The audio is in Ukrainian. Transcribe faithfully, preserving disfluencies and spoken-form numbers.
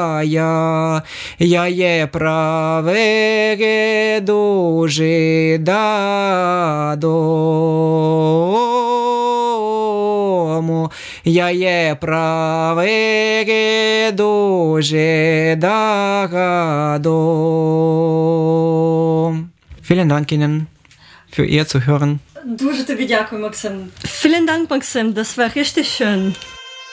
я, я є правеге дуже додому, я є правеге дуже додому. Vielen Dank Ihnen für Ihr Zuhören. Дуже тобі дякую, Максим. Vielen Dank, Maxim, das war richtig schön.